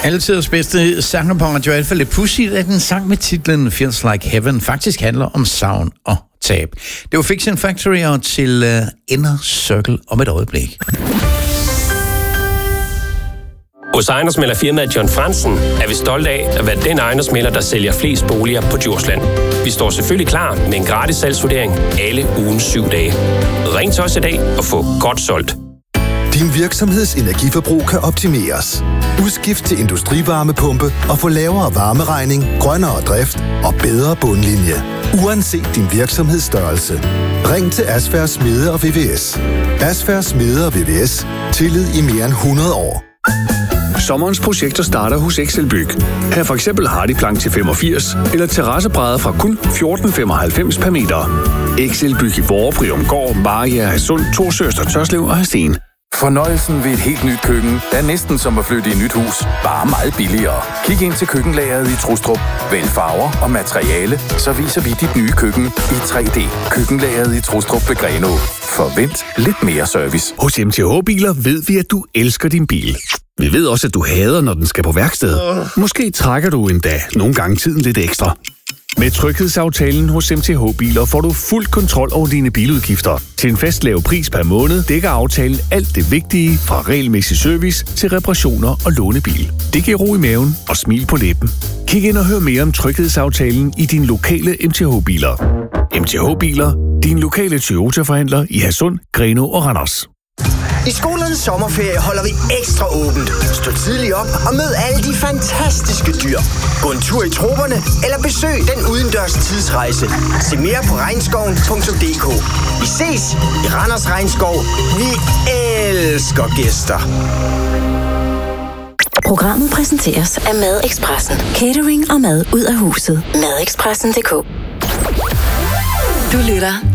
Altidens bedste sanger på Radio Alfa. Lidt pudsigt, at en sang med titlen Feels Like Heaven faktisk handler om savn og tab. Det var Fiction Factory og til Inner Circle om et øjeblik. Hos ejendomsmæglerfirmaet John Fransen er vi stolte af at være den ejendomsmægler, der sælger flest boliger på Djursland. Vi står selvfølgelig klar med en gratis salgsvurdering alle ugens 7 dage. Ring til os i dag og få godt solgt. Din virksomheds energiforbrug kan optimeres. Udskift til industrivarmepumpe og få lavere varmeregning, grønnere drift og bedre bundlinje. Uanset din virksomhedsstørrelse. Ring til Asfær Smede og VVS. Asfær Smede og VVS. Tillid i mere end 100 år. Sommerens projekter starter hos Excelbyg. Her for eksempel Hardiplank til 85 eller terrassebrædder fra kun 14,95 per meter. Excelbyg i Vorrepriumgård, Mariager, Hadsund, Torsøster, Tørslev og Hadsten. Fornøjelsen ved et helt nyt køkken er næsten som at flytte i et nyt hus, bare meget billigere. Kig ind til køkkenlageret i Trustrup. Vælg farver og materiale, så viser vi dit nye køkken i 3D. Køkkenlageret i Trustrup ved Grenå. Forvent lidt mere service. Hos MTH Biler ved vi, at du elsker din bil. Vi ved også, at du hader, når den skal på værksted. Måske trækker du endda nogle gange tiden lidt ekstra. Med tryghedsaftalen hos MTH Biler får du fuld kontrol over dine biludgifter. Til en fast lav pris per måned dækker aftalen alt det vigtige fra regelmæssig service til reparationer og lånebil. Det giver ro i maven og smil på læben. Kig ind og hør mere om tryghedsaftalen i din lokale MTH Biler. MTH Biler, din lokale Toyota-forhandler i Hadsund, Grenå og Randers. I skolernes sommerferie holder vi ekstra åbent. Stå tidligt op og mød alle de fantastiske dyr. Gå en tur i troperne eller besøg den udendørs tidsrejse. Se mere på regnskoven.dk. Vi ses i Randers Regnskov. Vi elsker gæster. Programmet præsenteres af Madexpressen. Catering og mad ud af huset. Madexpressen.dk. Du lytter